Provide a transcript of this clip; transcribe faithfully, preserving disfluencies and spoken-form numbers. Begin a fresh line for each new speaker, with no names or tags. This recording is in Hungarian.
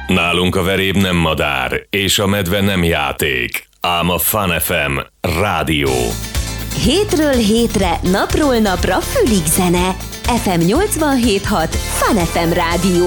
Nálunk a veréb nem madár, és a medve nem játék, ám a Fun ef em rádió.
Hétről hétre, napról napra fülig zene. ef em nyolcvanhét hat Fun ef em rádió.